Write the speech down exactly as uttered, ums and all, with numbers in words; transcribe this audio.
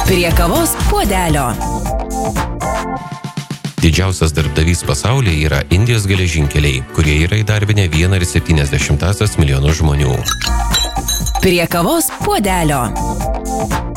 Prie kavos puodelio. Didžiausias darbdavys pasaulyje yra Indijos geležinkeliai, kurie yra įdarbinę vieną ir septynias dešimtąsias milijonų žmonių. Prie kavos puodelio.